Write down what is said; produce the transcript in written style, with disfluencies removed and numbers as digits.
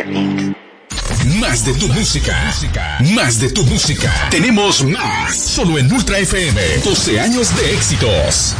Más de tu música. Más de tu música. Tenemos más. Solo en Ultra FM. 12 años de éxitos.